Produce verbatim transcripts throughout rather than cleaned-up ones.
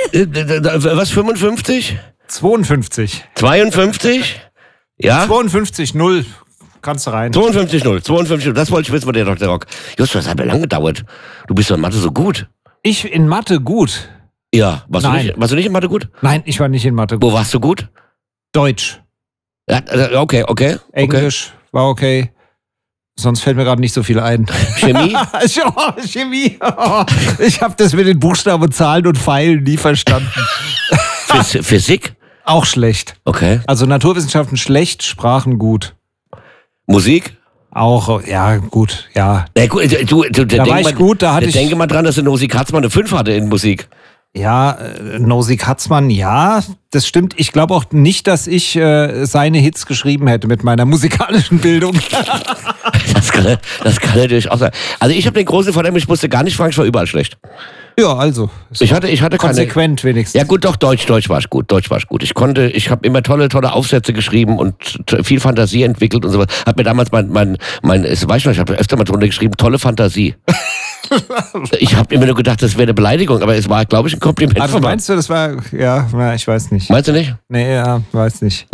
Was, fünfundfünfzig? zweiundfünfzig. zweiundfünfzig? Ja? zweiundfünfzig null. Kannst du rein. zweiundfünfzig null. zweiundfünfzig null. Das wollte ich wissen von dir, Doktor Rock. Just, das hat mir lange gedauert. Du bist doch in Mathe so gut. Ich in Mathe gut? Ja. Warst, du nicht, warst du nicht in Mathe gut? Nein, ich war nicht in Mathe gut. Wo warst du gut? Deutsch. Ja, okay, okay. Englisch okay. War okay. Sonst fällt mir gerade nicht so viel ein. Chemie? oh, Chemie. Oh. Ich habe das mit den Buchstaben, Zahlen und Pfeilen nie verstanden. Physik? Auch schlecht. Okay. Also Naturwissenschaften schlecht, Sprachen gut. Musik? Auch, ja, gut, ja. ja gut du, du, da war ich mal, gut, da hatte ich... Denke mal dran, dass der Nosi Katzmann eine fünf hatte in Musik. Ja, äh, Nosi Katzmann, ja, das stimmt. Ich glaube auch nicht, dass ich äh, seine Hits geschrieben hätte mit meiner musikalischen Bildung. das, kann, das kann natürlich auch sein. Also ich habe den großen Vorteil, ich musste gar nicht fragen, ich war überall schlecht. Ja, also. Ich hatte, ich hatte konsequent keine, wenigstens. Ja gut, doch, Deutsch, Deutsch war ich gut, Deutsch war ich gut. Ich konnte, ich habe immer tolle, tolle Aufsätze geschrieben und viel Fantasie entwickelt und so was. Hat mir damals mein, mein, mein, ich weiß noch, ich habe öfter mal drunter geschrieben, tolle Fantasie. Ich habe immer nur gedacht, das wäre eine Beleidigung, aber es war, glaube ich, ein Kompliment. Also meinst du, das war, ja, na, ich weiß nicht. Meinst du nicht? Nee, ja, weiß nicht.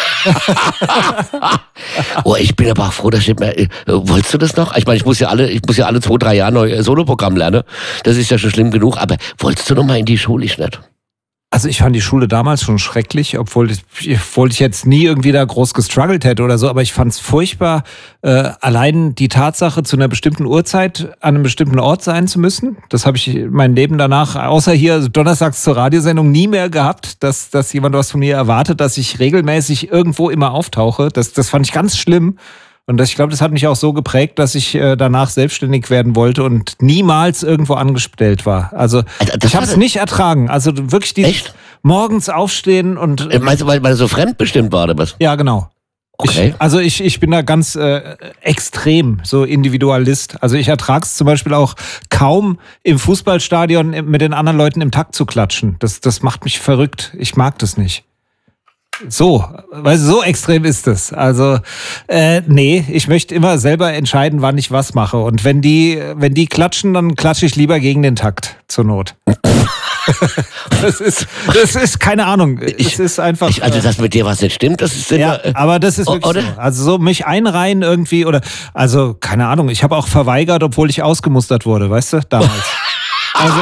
Oh, ich bin aber auch froh, dass ich nicht mehr, äh, wolltest du das noch? Ich meine, ich muss ja alle, ich muss ja alle zwei, drei Jahre neu Soloprogramm lernen. Das ist ja schon schlimm genug, aber wolltest du noch mal in die Schule? Ich nicht. Also ich fand die Schule damals schon schrecklich, obwohl ich, obwohl ich jetzt nie irgendwie da groß gestruggelt hätte oder so, aber ich fand es furchtbar, äh, allein die Tatsache, zu einer bestimmten Uhrzeit an einem bestimmten Ort sein zu müssen. Das habe ich mein Leben danach, außer hier donnerstags zur Radiosendung, nie mehr gehabt, dass, dass jemand was von mir erwartet, dass ich regelmäßig irgendwo immer auftauche. Das, das fand ich ganz schlimm. Und das, ich glaube, das hat mich auch so geprägt, dass ich äh, danach selbstständig werden wollte und niemals irgendwo angestellt war. Also das ich habe es nicht ertragen. Also wirklich dieses Echt? morgens aufstehen und... Äh, meinst du, weil, weil er so fremdbestimmt war oder was? Ja, genau. Okay. Ich, also ich, ich bin da ganz äh, extrem so Individualist. Also ich ertrage es zum Beispiel auch kaum im Fußballstadion mit den anderen Leuten im Takt zu klatschen. Das, das macht mich verrückt. Ich mag das nicht. So, weißt du, so extrem ist es. Also, äh, nee, ich möchte immer selber entscheiden, wann ich was mache. Und wenn die, wenn die klatschen, dann klatsche ich lieber gegen den Takt, zur Not. das ist, das ist, keine Ahnung. Ich, es ist einfach. Ich, also, dass mit dir was nicht stimmt, das ist ja, immer, aber das ist wirklich oder? so. Also, so mich einreihen irgendwie oder, also, keine Ahnung. Ich habe auch verweigert, obwohl ich ausgemustert wurde, weißt du, damals. Also,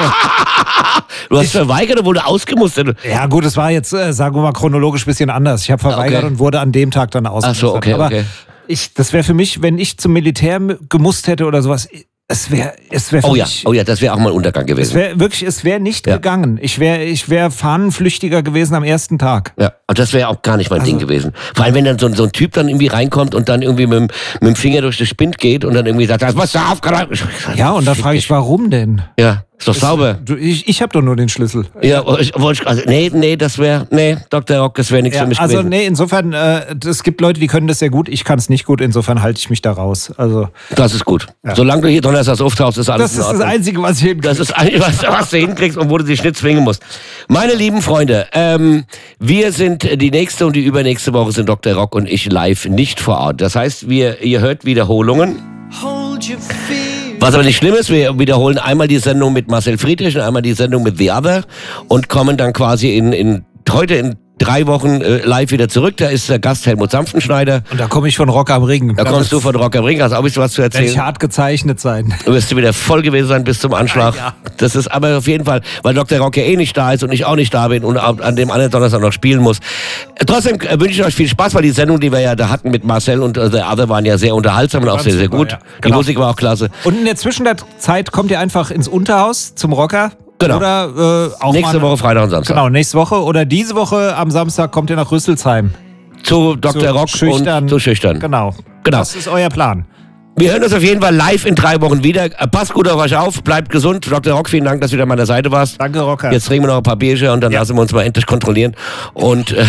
du hast ich, verweigert, obwohl du ausgemustert. Ja gut, es war jetzt, äh, sagen wir mal, chronologisch ein bisschen anders. Ich habe verweigert okay. und wurde an dem Tag dann ausgemustert. Ach so, okay, aber okay. Ich, das wäre für mich, wenn ich zum Militär gemusst hätte oder sowas, es wäre es wär für oh ja, mich... Oh ja, das wäre auch mal ein Untergang gewesen. Es wäre wirklich, es wäre nicht ja. gegangen. Ich wäre ich wär Fahnenflüchtiger gewesen am ersten Tag. Ja, und das wäre auch gar nicht mein also, Ding gewesen. Vor allem, wenn dann so, so ein Typ dann irgendwie reinkommt und dann irgendwie mit, mit dem Finger durch den Spind geht und dann irgendwie sagt, was da aufgeräumt. Ja, und da frage ich, warum denn? Ja. Ist doch sauber. Du, ich ich habe doch nur den Schlüssel. Ja, ich, also, nee, nee, das wäre, nee, Doktor Rock, das wäre nichts ja, für mich also, gewesen. Also nee, insofern, äh, es gibt Leute, die können das sehr gut, ich kann es nicht gut, insofern halte ich mich da raus. Also, das ist gut. Ja. Solange du hier donnerstags auftauchst, ist alles Das ist das Einzige, was ich hinkriege. Das ist das Einzige, was, was du hinkriegst und wo du dich nicht zwingen musst. Meine lieben Freunde, ähm, wir sind die nächste und die übernächste Woche sind Doktor Rock und ich live nicht vor Ort. Das heißt, wir, ihr hört Wiederholungen. Hold your feet. Was aber nicht schlimm ist, wir wiederholen einmal die Sendung mit Marcel Friedrich und einmal die Sendung mit The Other und kommen dann quasi in, in heute in drei Wochen äh, live wieder zurück. Da ist der Gast Helmut Sanftenschneider. Und da komme ich von Rock am Ring. Da kommst du von Rock am Ring, hast auch ein bisschen was zu erzählen. Werde ich hart gezeichnet sein. Du wirst wieder voll gewesen sein bis zum Anschlag. Ja, ja. Das ist aber auf jeden Fall, weil Doktor Rock ja eh nicht da ist und ich auch nicht da bin und an dem anderen Donnerstag noch spielen muss. Trotzdem wünsche ich euch viel Spaß, weil die Sendung, die wir ja da hatten mit Marcel und The Other, waren ja sehr unterhaltsam und auch sehr, sehr gut. Ja. Die genau. Musik war auch klasse. Und in der Zwischenzeit kommt ihr einfach ins Unterhaus zum Rocker. Genau. Oder äh, auch nächste mal, Woche Freitag und Samstag. Genau, nächste Woche oder diese Woche am Samstag kommt ihr nach Rüsselsheim. Zu Doktor Rock Schüchtern. und zu Schüchtern. Genau. genau. Das ist euer Plan. Wir hören uns auf jeden Fall live in drei Wochen wieder. Passt gut auf euch auf, bleibt gesund. Doktor Rock, vielen Dank, dass du wieder an meiner Seite warst. Danke, Rocker. Jetzt trinken wir noch ein paar Bierchen und dann ja. lassen wir uns mal endlich kontrollieren. Und äh,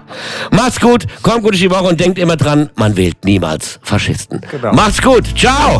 macht's gut, kommt gut durch die Woche und denkt immer dran, man wählt niemals Faschisten. Genau. Macht's gut, ciao!